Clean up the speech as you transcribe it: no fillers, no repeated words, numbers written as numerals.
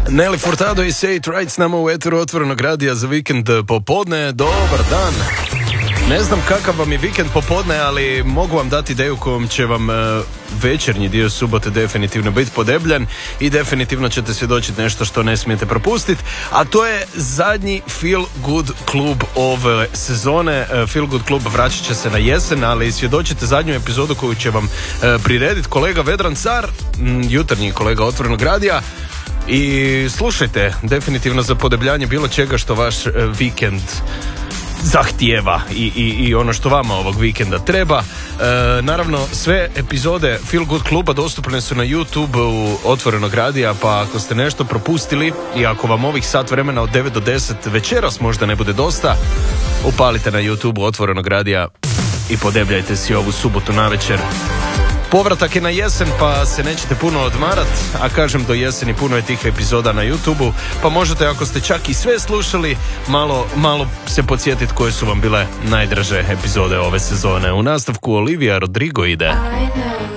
Nelly Furtado i Say It Right s nama u eteru Otvorenog radija za vikend popodne. Dobar dan. Ne znam kakav vam je vikend popodne, ali mogu vam dati ideju kojom će vam večernji dio subote definitivno biti podebljan i definitivno ćete svjedočiti nešto što ne smijete propustiti, a to je zadnji Feel Good klub ove sezone. Feel Good klub vraćat će se na jesen, ali svjedočite zadnju epizodu koju će vam prirediti kolega Vedran Car, jutarnji kolega Otvorenog radija. I slušajte, definitivno za podebljanje bilo čega što vaš vikend zahtijeva i ono što vama ovog vikenda treba. Naravno, sve epizode Feel Good kluba dostupne su na YouTube Otvorenog radija, pa ako ste nešto propustili i ako vam ovih sat vremena od 9 do 10 večeras možda ne bude dosta, upalite na YouTube Otvorenog radija i podebljajte si ovu subotu navečer. Povratak je na jesen, pa se nećete puno odmarat, a kažem do jeseni puno je tih epizoda na YouTube-u, pa možete, ako ste čak i sve slušali, malo se podsjetiti koje su vam bile najdraže epizode ove sezone. U nastavku Olivia Rodrigo ide.